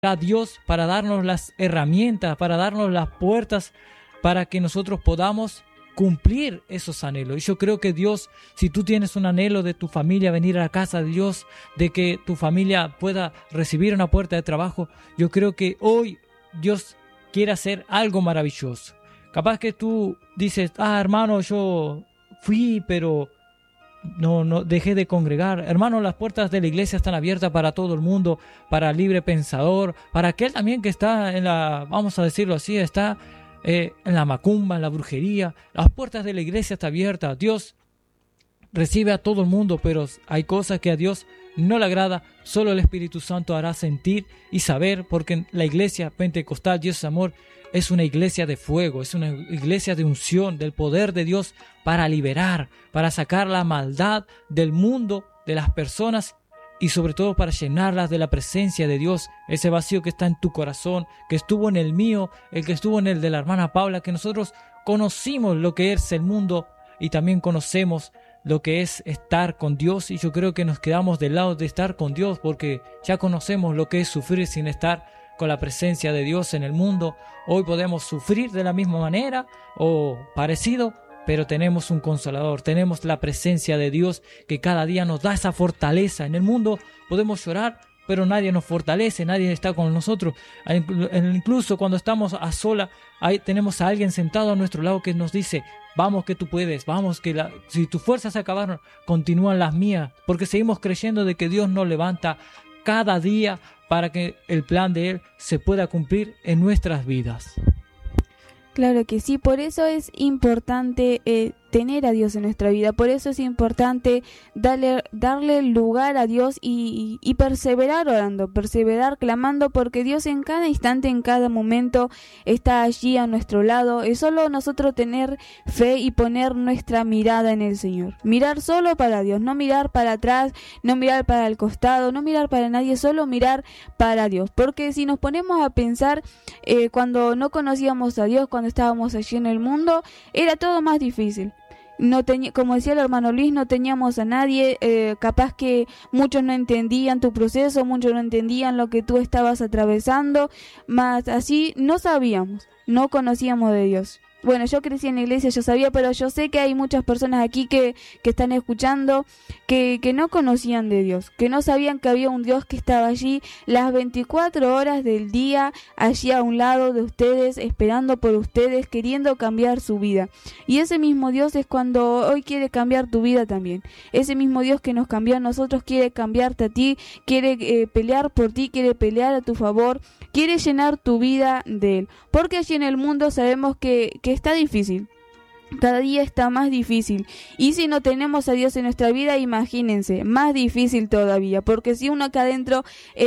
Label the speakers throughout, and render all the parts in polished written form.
Speaker 1: a Dios para darnos las herramientas, para darnos las puertas, para que nosotros podamos cumplir esos anhelos. Y yo creo que Dios, si tú tienes un anhelo de tu familia venir a la casa de Dios, de que tu familia pueda recibir una puerta de trabajo, yo creo que hoy Dios quiere hacer algo maravilloso. Capaz que tú dices, hermano, yo fui, pero no dejé de congregar. Hermano, las puertas de la iglesia están abiertas para todo el mundo, para el libre pensador, para aquel también que está en la, vamos a decirlo así, está en la macumba, en la brujería. Las puertas de la iglesia están abiertas. Dios recibe a todo el mundo, pero hay cosas que a Dios no le agrada. Solo el Espíritu Santo hará sentir y saber, porque la iglesia pentecostal, Dios es amor, es una iglesia de fuego, es una iglesia de unción, del poder de Dios para liberar, para sacar la maldad del mundo, de las personas, y sobre todo para llenarlas de la presencia de Dios, ese vacío que está en tu corazón, que estuvo en el mío, el que estuvo en el de la hermana Paula, que nosotros conocimos lo que es el mundo y también conocemos lo que es estar con Dios, y yo creo que nos quedamos del lado de estar con Dios porque ya conocemos lo que es sufrir sin estar con la presencia de Dios en el mundo. Hoy podemos sufrir de la misma manera o parecido, pero tenemos un consolador, tenemos la presencia de Dios que cada día nos da esa fortaleza. En el mundo podemos llorar, pero nadie nos fortalece, nadie está con nosotros. Incluso cuando estamos a sola, ahí tenemos a alguien sentado a nuestro lado que nos dice, vamos que tú puedes, vamos que si tus fuerzas se acabaron, continúan las mías, porque seguimos creyendo de que Dios nos levanta cada día para que el plan de Él se pueda cumplir en nuestras vidas.
Speaker 2: Claro que sí, por eso es importante tener a Dios en nuestra vida, por eso es importante darle lugar a Dios y perseverar orando, perseverar clamando, porque Dios en cada instante, en cada momento está allí a nuestro lado. Es solo nosotros tener fe y poner nuestra mirada en el Señor, mirar solo para Dios, no mirar para atrás, no mirar para el costado, no mirar para nadie, solo mirar para Dios, porque si nos ponemos a pensar, cuando no conocíamos a Dios, cuando estábamos allí en el mundo, era todo más difícil. Como decía el hermano Luis, no teníamos a nadie, capaz que muchos no entendían tu proceso, muchos no entendían lo que tú estabas atravesando, más así no sabíamos, no conocíamos de Dios. Bueno, yo crecí en la iglesia, yo sabía, pero yo sé que hay muchas personas aquí que están escuchando que no conocían de Dios, que no sabían que había un Dios que estaba allí las 24 horas del día, allí a un lado de ustedes, esperando por ustedes, queriendo cambiar su vida. Y ese mismo Dios es cuando hoy quiere cambiar tu vida también. Ese mismo Dios que nos cambió a nosotros quiere cambiarte a ti, quiere pelear por ti, quiere pelear a tu favor, quiere llenar tu vida de Él. Porque allí en el mundo sabemos que está difícil. Cada día está más difícil. Y si no tenemos a Dios en nuestra vida, imagínense, más difícil todavía. Porque si uno acá adentro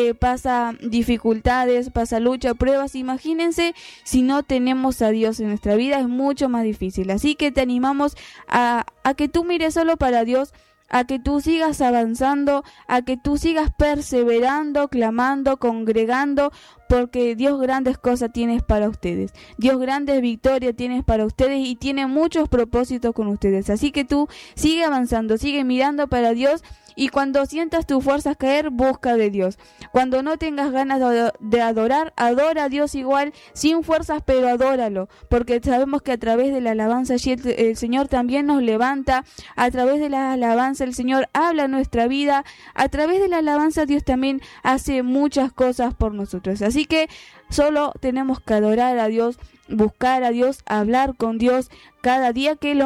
Speaker 2: pasa dificultades, pasa lucha, pruebas, imagínense si no tenemos a Dios en nuestra vida, es mucho más difícil. Así que te animamos a que tú mires solo para Dios, a que tú sigas avanzando, a que tú sigas perseverando, clamando, congregando, porque Dios grandes cosas tienes para ustedes. Dios grandes victorias tienes para ustedes y tiene muchos propósitos con ustedes. Así que tú sigue avanzando, sigue mirando para Dios, y cuando sientas tus fuerzas caer, busca de Dios. Cuando no tengas ganas de adorar, adora a Dios igual, sin fuerzas, pero adóralo, porque sabemos que a través de la alabanza el Señor también nos levanta. A través de la alabanza el Señor habla nuestra vida. A través de la alabanza Dios también hace muchas cosas por nosotros. Así que solo tenemos que adorar a Dios, buscar a Dios, hablar con Dios cada día, que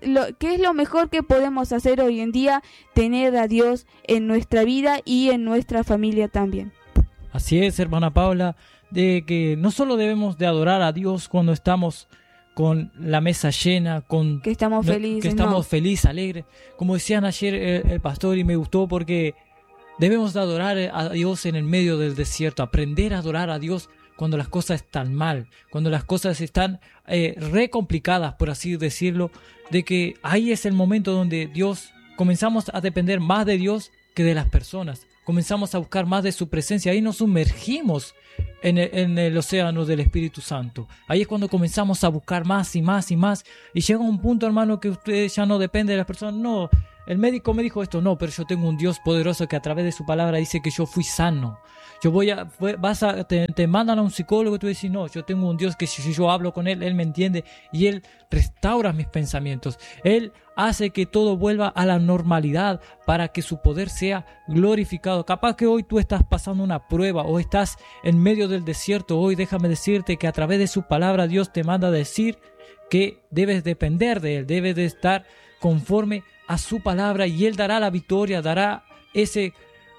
Speaker 2: es lo mejor que podemos hacer hoy en día, tener a Dios en nuestra vida y en nuestra familia también.
Speaker 1: Así es, hermana Paula, de que no solo debemos de adorar a Dios cuando estamos con la mesa llena,
Speaker 2: que estamos
Speaker 1: felices, alegres, como decían ayer el pastor, y me gustó porque debemos de adorar a Dios en el medio del desierto, aprender a adorar a Dios cuando las cosas están mal, cuando las cosas están re complicadas, por así decirlo, de que ahí es el momento donde comenzamos a depender más de Dios que de las personas, comenzamos a buscar más de su presencia, ahí nos sumergimos en el océano del Espíritu Santo. Ahí es cuando comenzamos a buscar más y más y más, y llega un punto, hermano, que usted ya no depende de las personas, no, el médico me dijo esto. No, pero yo tengo un Dios poderoso que a través de su palabra dice que yo fui sano. Te mandan a un psicólogo y tú dices, no, yo tengo un Dios que si yo hablo con Él, Él me entiende y Él restaura mis pensamientos. Él hace que todo vuelva a la normalidad para que su poder sea glorificado. Capaz que hoy tú estás pasando una prueba o estás en medio del desierto. Hoy déjame decirte que a través de su palabra Dios te manda a decir que debes depender de Él, debes de estar conforme a su palabra y Él dará la victoria, dará ese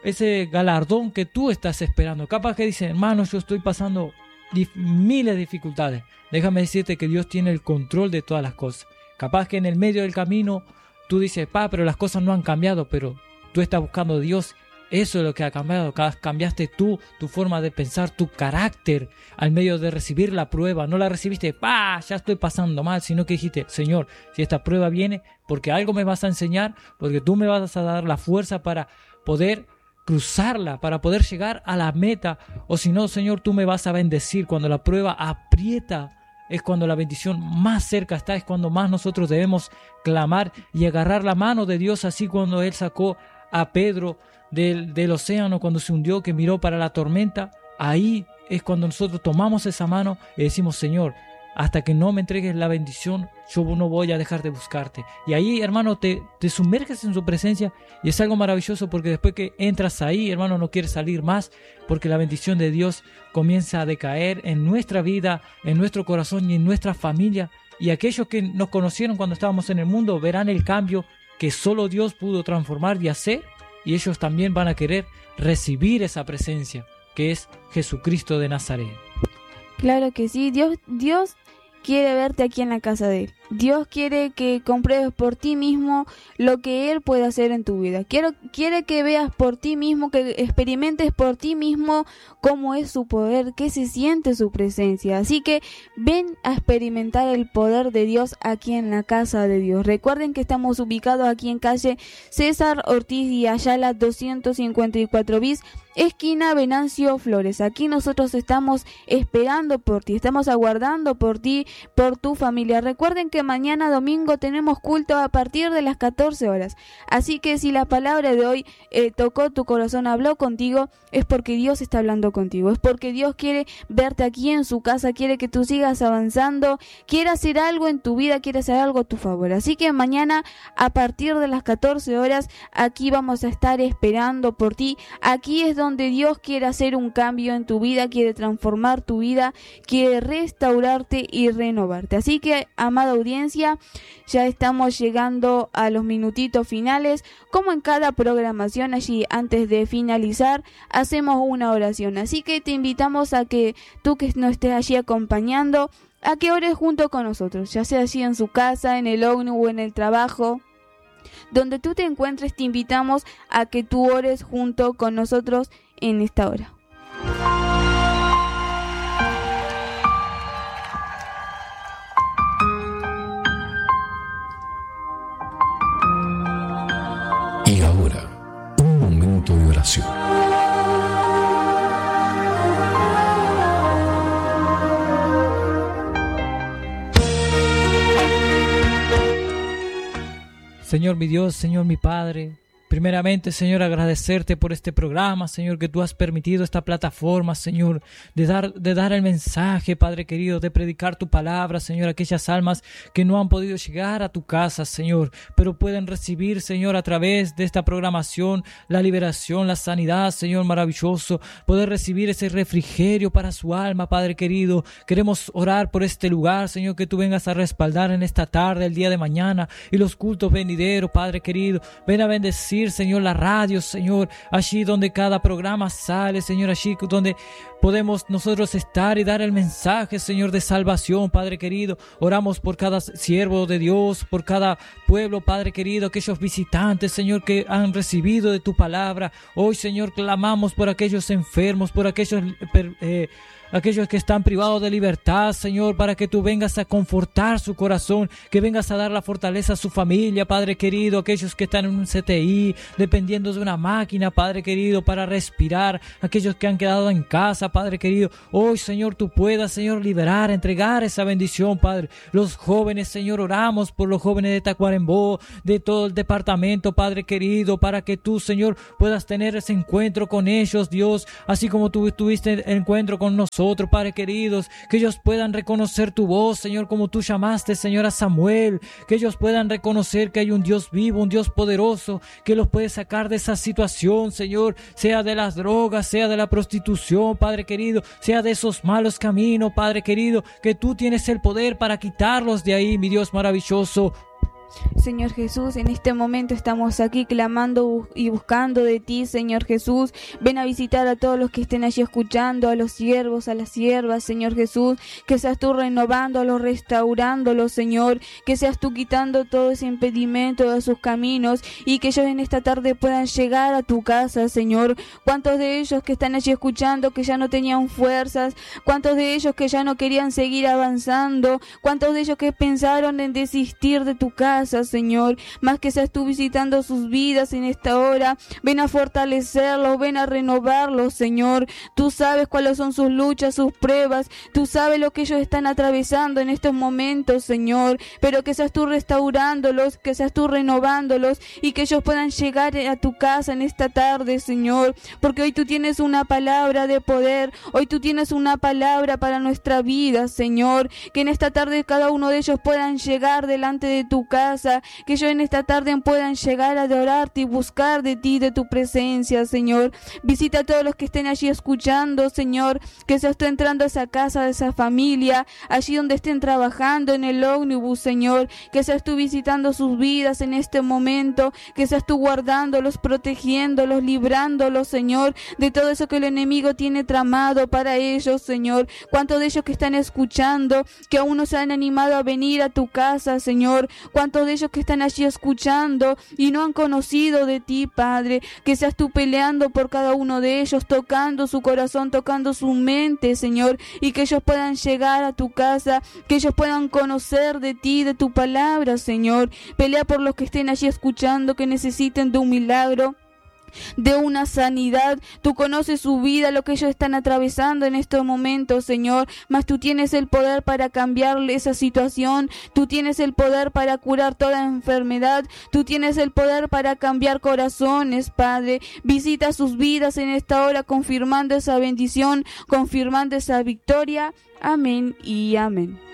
Speaker 1: galardón que tú estás esperando. Capaz que dices, hermano, yo estoy pasando miles de dificultades. Déjame decirte que Dios tiene el control de todas las cosas. Capaz que en el medio del camino tú dices, pero las cosas no han cambiado, pero tú estás buscando a Dios. Eso es lo que ha cambiado. Cambiaste tú, tu forma de pensar, tu carácter al medio de recibir la prueba. No la recibiste, ya estoy pasando mal, sino que dijiste, Señor, si esta prueba viene, porque algo me vas a enseñar, porque tú me vas a dar la fuerza para poder cruzarla, para poder llegar a la meta. O si no, Señor, tú me vas a bendecir. Cuando la prueba aprieta, es cuando la bendición más cerca está, es cuando más nosotros debemos clamar y agarrar la mano de Dios, así cuando Él sacó a Pedro del océano, cuando se hundió, que miró para la tormenta. Ahí es cuando nosotros tomamos esa mano y decimos, Señor, hasta que no me entregues la bendición, yo no voy a dejar de buscarte. Y ahí, hermano, te sumerges en su presencia y es algo maravilloso, porque después que entras ahí, hermano, no quieres salir más, porque la bendición de Dios comienza a decaer en nuestra vida, en nuestro corazón y en nuestra familia. Y aquellos que nos conocieron cuando estábamos en el mundo verán el cambio que solo Dios pudo transformar y hacer, y ellos también van a querer recibir esa presencia que es Jesucristo de Nazaret.
Speaker 2: Claro que sí, Dios quiere verte aquí en la casa de Él. Dios quiere que compruebes por ti mismo lo que Él puede hacer en tu vida. Quiere que veas por ti mismo, que experimentes por ti mismo cómo es su poder, qué se siente su presencia. Así que ven a experimentar el poder de Dios aquí en la casa de Dios. Recuerden que estamos ubicados aquí en calle César Ortiz y Ayala 254 bis, esquina Venancio Flores. Aquí nosotros estamos esperando por ti, estamos aguardando por ti, por tu familia. Recuerden que mañana domingo tenemos culto a partir de las 14 horas. Así que si la palabra de hoy tocó tu corazón, habló contigo, es porque Dios está hablando contigo. Es porque Dios quiere verte aquí en su casa, quiere que tú sigas avanzando, quiere hacer algo en tu vida, quiere hacer algo a tu favor. Así que mañana a partir de las 14 horas aquí vamos a estar esperando por ti. Aquí es donde Dios quiere hacer un cambio en tu vida, quiere transformar tu vida, quiere restaurarte y renovarte. Así que, amada audiencia, ya estamos llegando a los minutitos finales. Como en cada programación, allí antes de finalizar hacemos una oración. Así que te invitamos a que tú que nos estés allí acompañando, a que ores junto con nosotros, ya sea allí en su casa, en el ONU o en el trabajo. Donde tú te encuentres, te invitamos a que tú ores junto con nosotros en esta hora.
Speaker 3: Y ahora, un momento de oración.
Speaker 1: Señor mi Dios, Señor mi Padre, primeramente, Señor, agradecerte por este programa, Señor, que tú has permitido esta plataforma, Señor, de dar el mensaje, Padre querido, de predicar tu palabra, Señor, a aquellas almas que no han podido llegar a tu casa, Señor, pero pueden recibir, Señor, a través de esta programación, la liberación, la sanidad, Señor, maravilloso, poder recibir ese refrigerio para su alma, Padre querido. Queremos orar por este lugar, Señor, que tú vengas a respaldar en esta tarde, el día de mañana, y los cultos venideros, Padre querido. Ven a bendecir, Señor, la radio, Señor, allí donde cada programa sale, Señor, allí donde podemos nosotros estar y dar el mensaje, Señor, de salvación, Padre querido. Oramos por cada siervo de Dios, por cada pueblo, Padre querido, aquellos visitantes, Señor, que han recibido de tu palabra. Hoy, Señor, clamamos por aquellos enfermos, por aquellos que están privados de libertad, Señor, para que tú vengas a confortar su corazón, que vengas a dar la fortaleza a su familia, Padre querido, aquellos que están en un CTI, allí dependiendo de una máquina, Padre querido, para respirar, aquellos que han quedado en casa, Padre querido, hoy, Señor, tú puedas, Señor, liberar, entregar esa bendición, Padre. Los jóvenes, Señor, oramos por los jóvenes de Tacuarembó, de todo el departamento, Padre querido, para que tú, Señor, puedas tener ese encuentro con ellos, Dios, así como tú tuviste el encuentro con nosotros, Padre queridos, que ellos puedan reconocer tu voz, Señor, como tú llamaste, Señor, a Samuel, que ellos puedan reconocer que hay un Dios vivo, un Dios poderoso, que los puede sacar de esa situación, Señor, sea de las drogas, sea de la prostitución, Padre querido, sea de esos malos caminos, Padre querido, que tú tienes el poder para quitarlos de ahí, mi Dios maravilloso.
Speaker 2: Señor Jesús, en este momento estamos aquí clamando y buscando de ti, Señor Jesús. Ven a visitar a todos los que estén allí escuchando, a los siervos, a las siervas, Señor Jesús. Que seas tú renovándolos, restaurándolos, Señor. Que seas tú quitando todo ese impedimento de sus caminos y que ellos en esta tarde puedan llegar a tu casa, Señor. ¿Cuántos de ellos que están allí escuchando que ya no tenían fuerzas? ¿Cuántos de ellos que ya no querían seguir avanzando? ¿Cuántos de ellos que pensaron en desistir de tu casa, Señor? Más que seas tú visitando sus vidas en esta hora. Ven a fortalecerlos, ven a renovarlos, Señor. Tú sabes cuáles son sus luchas, sus pruebas. Tú sabes lo que ellos están atravesando en estos momentos, Señor. Pero que seas tú restaurándolos, que seas tú renovándolos y que ellos puedan llegar a tu casa en esta tarde, Señor. Porque hoy tú tienes una palabra de poder. Hoy tú tienes una palabra para nuestra vida, Señor. Que en esta tarde cada uno de ellos puedan llegar delante de tu casa. Que ellos en esta tarde puedan llegar a adorarte y buscar de ti, de tu presencia, Señor. Visita a todos los que estén allí escuchando, Señor. Que seas tú entrando a esa casa, de esa familia, allí donde estén trabajando en el ómnibus, Señor. Que seas tú visitando sus vidas en este momento. Que seas tú guardándolos, protegiéndolos, librándolos, Señor, de todo eso que el enemigo tiene tramado para ellos, Señor. Cuántos de ellos que están escuchando, que aún no se han animado a venir a tu casa, Señor. Cuántos de ellos que están allí escuchando y no han conocido de ti, Padre. Que seas tú peleando por cada uno de ellos, tocando su corazón, tocando su mente, Señor, y que ellos puedan llegar a tu casa, que ellos puedan conocer de ti, de tu palabra, Señor. Pelea por los que estén allí escuchando, que necesiten de un milagro, de una sanidad. Tú conoces su vida, lo que ellos están atravesando en estos momentos, Señor, mas tú tienes el poder para cambiarle esa situación. Tú tienes el poder para curar toda enfermedad. Tú tienes el poder para cambiar corazones, Padre. Visita sus vidas en esta hora, confirmando esa bendición, confirmando esa victoria. Amén y amén.